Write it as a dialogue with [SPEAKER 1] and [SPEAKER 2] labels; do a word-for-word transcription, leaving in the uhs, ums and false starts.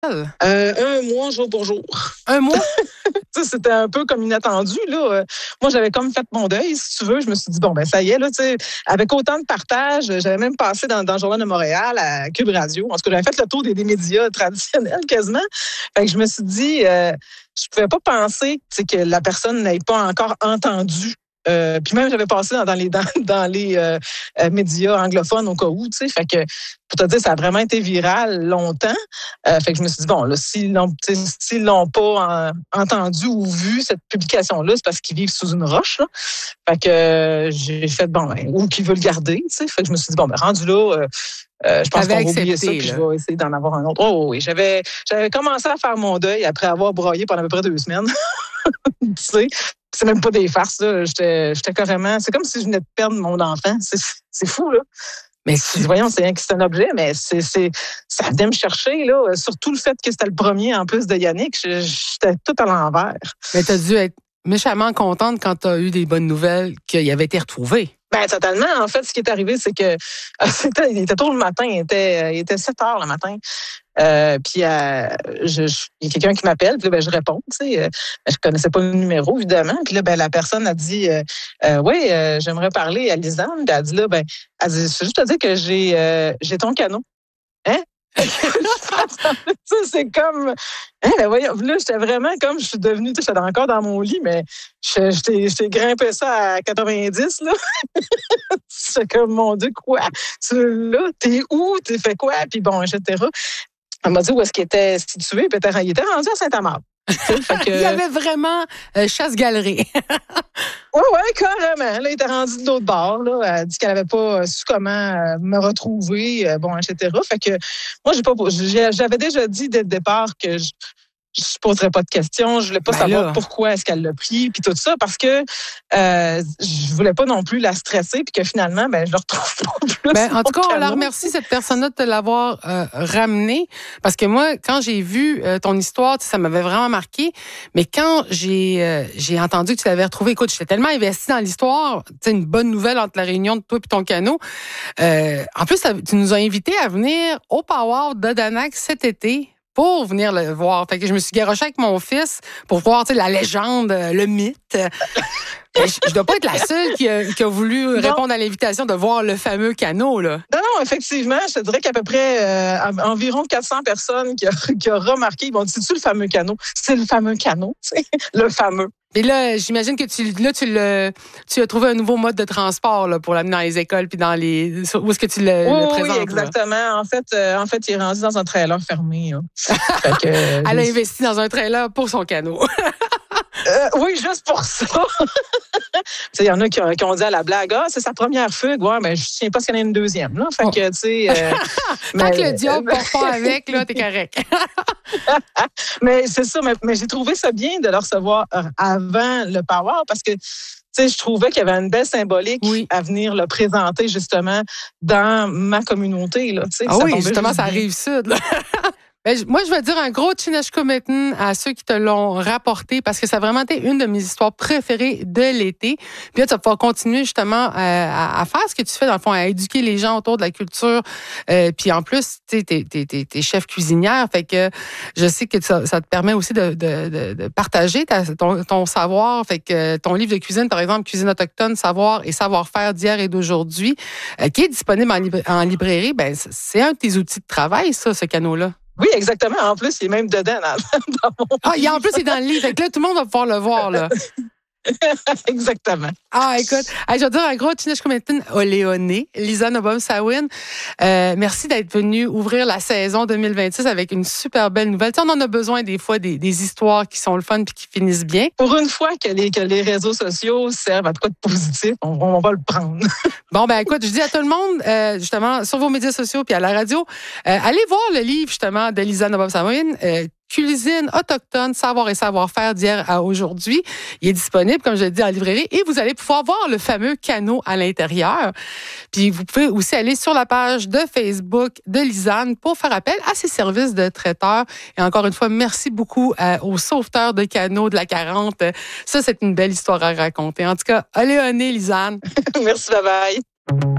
[SPEAKER 1] Euh, un mois, jour pour jour.
[SPEAKER 2] Un mois?
[SPEAKER 1] C'était un peu comme inattendu, là. Moi, j'avais comme fait mon deuil, si tu veux. Je me suis dit, bon, ben ça y est, là, tu sais, avec autant de partage, j'avais même passé dans, dans le Journal de Montréal, à Cube Radio. En tout cas, j'avais fait le tour des, des médias traditionnels, quasiment. Fait que je me suis dit, euh, je pouvais pas penser que la personne n'ait pas encore entendu. Euh, puis même, j'avais passé dans, dans les, dans, dans les euh, euh, médias anglophones au cas où, tu sais. Fait que, pour te dire, ça a vraiment été viral longtemps. Euh, fait que je me suis dit, bon, là, s'ils l'ont, s'ils l'ont pas en, entendu ou vu, cette publication-là, c'est parce qu'ils vivent sous une roche, là. Fait que euh, j'ai fait, bon, ben, ou qu'ils veulent le garder, tu sais. Fait que je me suis dit, bon, ben, rendu là, euh, Euh, je pense qu'on va oublier ça, puis je vais essayer d'en avoir un autre. Oh oui, j'avais, j'avais commencé à faire mon deuil après avoir broyé pendant à peu près deux semaines. Tu sais, c'est même pas des farces, là. J'étais, j'étais carrément... C'est comme si je venais de perdre mon enfant. C'est, c'est fou, là. Mais si, voyons, c'est, c'est un objet, mais c'est, c'est, ça venait me chercher, là. Surtout le fait que c'était le premier, en plus de Yannick. J'étais tout à l'envers.
[SPEAKER 2] Mais t'as dû être méchamment contente quand t'as eu des bonnes nouvelles qu'il avait été retrouvé.
[SPEAKER 1] Ben totalement. En fait, ce qui est arrivé, c'est que c'était, il était tôt le matin, il était, il était sept heures le matin. Euh, puis euh, je, je, il y a quelqu'un qui m'appelle, puis là, ben, je réponds. Tu sais, euh, je connaissais pas le numéro, évidemment. Puis là, ben, la personne a dit euh, euh, oui, euh, j'aimerais parler à Lisanne. Puis elle a dit là, ben, elle dit, je veux juste te dire que j'ai, euh, j'ai ton canot. Hein? C'est comme hein, ben voyons, là j'étais vraiment comme je suis devenue, j'étais encore dans mon lit, mais j'étais, j'étais grimpé ça à quatre-vingt-dix là. C'est comme mon Dieu, quoi, tu là, t'es où, t'es fait quoi, puis bon, et cetera. Elle m'a dit où est-ce qu'il était situé, puis il était rendu à Saint-Amand.
[SPEAKER 2] Que... Il y avait vraiment euh, chasse-galerie.
[SPEAKER 1] Oui, oui, carrément. Là, il était rendu de l'autre bord. Là. Elle a dit qu'elle n'avait pas su comment me retrouver, bon, et cetera. Fait que moi, j'ai pas, j'avais déjà dit dès le départ que je je ne poserais pas de questions. Je voulais pas ben savoir là. Pourquoi est-ce qu'elle l'a pris, puis tout ça, parce que euh, je voulais pas non plus la stresser, puis que finalement, ben je le retrouve pas plus.
[SPEAKER 2] Ben, en tout cas, on la remercie, cette personne-là, de te l'avoir euh, ramenée, parce que moi, quand j'ai vu euh, ton histoire, ça m'avait vraiment marqué, mais quand j'ai euh, j'ai entendu que tu l'avais retrouvé, écoute, j'étais tellement investie dans l'histoire, tu sais, une bonne nouvelle entre la réunion de toi et ton canot. Euh, en plus, tu nous as invités à venir au Power d'Odanak cet été, pour venir le voir. Fait que je me suis garochée avec mon fils pour voir, tu sais, la légende, le mythe. je, je dois pas être la seule qui a, qui a voulu non. répondre à l'invitation de voir le fameux canot, là.
[SPEAKER 1] Non, non, effectivement, je te dirais qu'à peu près euh, environ quatre cents personnes qui ont qui a remarqué, ils m'ont dit, c'est-tu le fameux canot? C'est le fameux canot, tu sais, le fameux.
[SPEAKER 2] Et là, j'imagine que tu, là, tu, le, tu as trouvé un nouveau mode de transport là, pour l'amener dans les écoles puis dans les. Où est-ce que tu le,
[SPEAKER 1] oui,
[SPEAKER 2] le présentes?
[SPEAKER 1] Oui, exactement. Là? En fait, euh, en fait, il est rendu dans un trailer fermé. Fait
[SPEAKER 2] que, euh, Elle a investi dans un trailer pour son canot.
[SPEAKER 1] Euh, oui, juste pour ça. Il y en a qui ont, qui ont dit à la blague, ah, c'est sa première fugue. Ouais, mais je ne sais pas s'il y en a une deuxième. Là. Fait que, tu sais. Euh,
[SPEAKER 2] Tant mais, que le diable ne part pas avec, là, t'es correct.
[SPEAKER 1] Mais c'est ça, mais, mais j'ai trouvé ça bien de le recevoir avant le Power parce que, tu sais, je trouvais qu'il y avait une belle symbolique oui. à venir le présenter, justement, dans ma communauté, là.
[SPEAKER 2] Ah ça oui, justement, ça arrive sud, là. Ben, moi, je vais dire un gros Chineshkumetin à ceux qui te l'ont rapporté parce que ça a vraiment été une de mes histoires préférées de l'été. Puis là, tu vas pouvoir continuer justement à, à faire ce que tu fais, dans le fond, à éduquer les gens autour de la culture. Euh, puis en plus, tu sais, t'es, t'es, t'es, t'es chef cuisinière, fait que je sais que ça, ça te permet aussi de, de, de, de partager ta, ton, ton savoir. Fait que ton livre de cuisine, par exemple, Cuisine autochtone, savoir et savoir-faire d'hier et d'aujourd'hui, euh, qui est disponible en, libra- en librairie, ben c'est un de tes outils de travail, ça, ce canot-là.
[SPEAKER 1] Oui, exactement. En plus, il est même dedans. Dans, dans mon
[SPEAKER 2] ah, il, en plus, il est dans le livre. Fait que là, tout le monde va pouvoir le voir, là.
[SPEAKER 1] Exactement.
[SPEAKER 2] Ah, écoute, je vais dire un gros Chineshkumetin Oléoné, Lisanne Obom-Sawin. Euh, merci d'être venue ouvrir la saison deux mille vingt-six avec une super belle nouvelle. Tu sais, on en a besoin des fois des, des histoires qui sont le fun puis qui finissent bien.
[SPEAKER 1] Pour une fois que les, que les réseaux sociaux servent à quoi de positif, on, on va le prendre.
[SPEAKER 2] Bon, ben écoute, je dis à tout le monde, euh, justement, sur vos médias sociaux puis à la radio, euh, allez voir le livre, justement, de Lisanne Obom-Sawin, euh, Cuisine autochtone, savoir et savoir-faire d'hier à aujourd'hui. Il est disponible, comme je l'ai dit, en librairie et vous allez pouvoir voir le fameux canot à l'intérieur. Puis vous pouvez aussi aller sur la page de Facebook de Lisanne pour faire appel à ses services de traiteur. Et encore une fois, merci beaucoup euh, aux sauveteurs de canots de la quarante. Ça, c'est une belle histoire à raconter. En tout cas, allez, Lisanne.
[SPEAKER 1] Merci, bye bye.